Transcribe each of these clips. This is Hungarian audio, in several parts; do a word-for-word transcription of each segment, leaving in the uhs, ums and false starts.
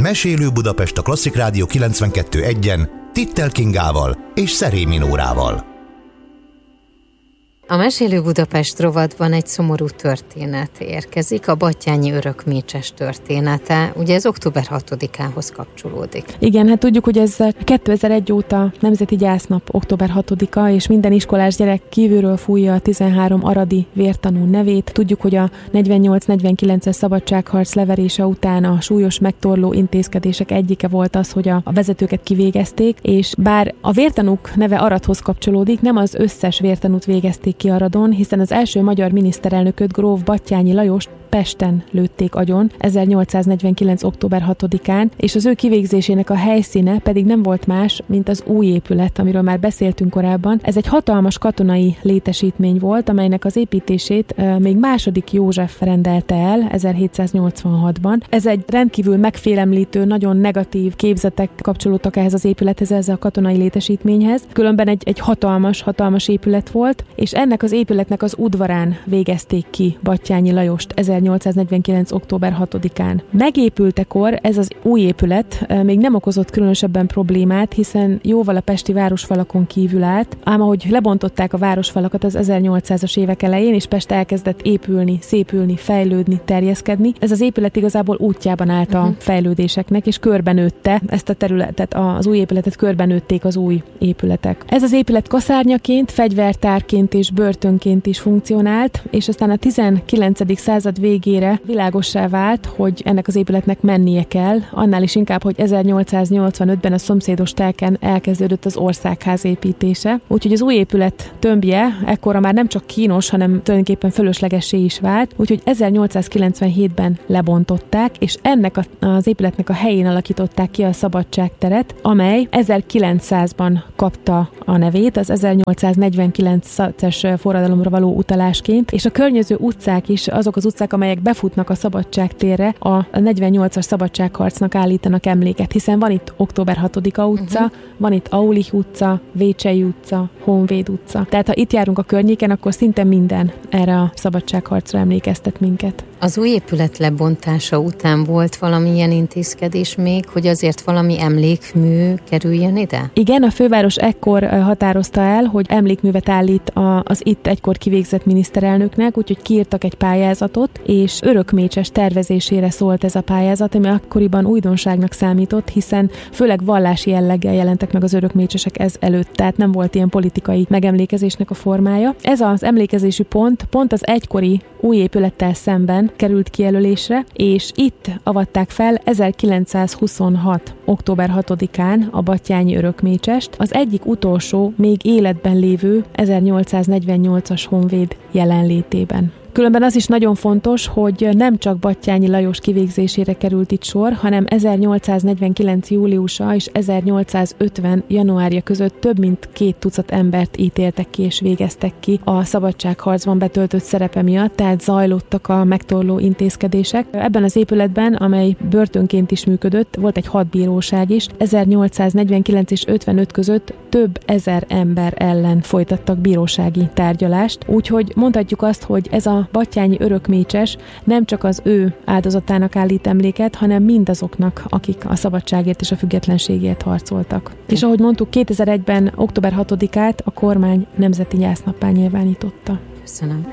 Mesélő Budapest a Klasszik Rádió kilencvenkettő egyen Tittel Kingával és Szerémi Nórával. A Mesélő Budapest rovatban egy szomorú történet érkezik, a Batthyány örökmécses története. Ugye ez október hatodikához kapcsolódik. Igen, hát tudjuk, hogy ez kétezer-egy óta Nemzeti Gyásznap október hatodika, és minden iskolás gyerek kívülről fújja a tizenhárom aradi vértanú nevét. Tudjuk, hogy a negyvennyolc-negyvenkilences szabadságharc leverése után a súlyos megtorló intézkedések egyike volt az, hogy a vezetőket kivégezték, és bár a vértanúk neve Aradhoz kapcsolódik, nem az összes vértanút végezték ki Aradon, hiszen az első magyar miniszterelnököt, gróf Batthyány Lajost Pesten lőtték agyon ezernyolcszáznegyvenkilenc október hatodikán, és az ő kivégzésének a helyszíne pedig nem volt más, mint az új épület, amiről már beszéltünk korábban. Ez egy hatalmas katonai létesítmény volt, amelynek az építését uh, még második József rendelte el ezerhétszáznyolcvanhatban. Ez egy rendkívül megfélemlítő, nagyon negatív képzetek kapcsolódtak ehhez az épülethez, ezzel a katonai létesítményhez. Különben egy, egy hatalmas, hatalmas épület volt, és ennek az épületnek az udvarán végezték ki Batthyány Lajost ezernyolcszáznegyvenkilenc október hatodikán. Megépültekor ez az új épület még nem okozott különösebben problémát, hiszen jóval a pesti városfalakon kívül állt, ám ahogy lebontották a városfalakat az ezernyolcszázas évek elején, és Pest elkezdett épülni, szépülni, fejlődni, terjeszkedni, ez az épület igazából útjában állt a fejlődéseknek, és körbenőtte ezt a területet, az új épületet körbenőtték az új épületek. Ez az épület kaszárnyaként, fegyvertárként és börtönként is funkcionált, és aztán a tizenkilencedik század végére világossá vált, hogy ennek az épületnek mennie kell, annál is inkább, hogy ezernyolcszáznyolcvanötben a szomszédos telken elkezdődött az országház építése. Úgyhogy az új épület tömbje ekkora már nem csak kínos, hanem tulajdonképpen fölöslegessé is vált, úgyhogy ezernyolcszázkilencvenhétben lebontották, és ennek az épületnek a helyén alakították ki a Szabadságteret, amely ezerkilencszázban kapta a nevét, az ezernyolcszáznegyvenkilences forradalomra való utalásként, és a környező utcák is azok az utcák, amelyek befutnak a Szabadságtérre, a negyvennyolcas szabadságharcnak állítanak emléket, hiszen van itt október hatodika utca, uh-huh. van itt Aulich utca, Vécsei utca, Honvéd utca. Tehát ha itt járunk a környéken, akkor szinte minden erre a szabadságharcra emlékeztet minket. Az új épület lebontása után volt valamilyen intézkedés még, hogy azért valami emlékmű kerüljön ide? Igen, a főváros ekkor határozta el, hogy emlékművet állít az itt egykor kivégzett miniszterelnöknek, úgyhogy kiírtak egy pályázatot, és örökmécses tervezésére szólt ez a pályázat, ami akkoriban újdonságnak számított, hiszen főleg vallási jelleggel jelentek meg az örökmécsesek ez előtt, tehát nem volt ilyen politikai megemlékezésnek a formája. Ez az emlékezési pont pont az egykori új épülettel szemben került kijelölésre, és itt avatták fel ezerkilencszázhuszonhat október hatodikán a Batthyány örökmécsest, az egyik utolsó, még életben lévő ezernyolcszáznegyvennyolcas honvéd jelenlétében. Különben az is nagyon fontos, hogy nem csak Batthyány Lajos kivégzésére került itt sor, hanem ezernyolcszáznegyvenkilenc júliusa és ezernyolcszázötven januárja között több mint két tucat embert ítéltek ki és végeztek ki a szabadságharcban betöltött szerepe miatt, tehát zajlottak a megtorló intézkedések. Ebben az épületben, amely börtönként is működött, volt egy hadbíróság is. ezernyolcszáznegyvenkilenc és ötvenöt között több ezer ember ellen folytattak bírósági tárgyalást, úgyhogy mondhatjuk azt, hogy ez a Batthyány örökmécses nem csak az ő áldozatának állít emléket, hanem mindazoknak, akik a szabadságért és a függetlenségért harcoltak. És ahogy mondtuk, kétezer-egyben október hatodikát a kormány nemzeti gyásznappá nyilvánította. Köszönöm.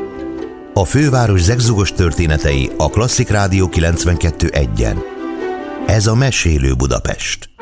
A főváros zegzugos történetei a Klasszik Rádió kilencvenkettő egyen. Ez a Mesélő Budapest.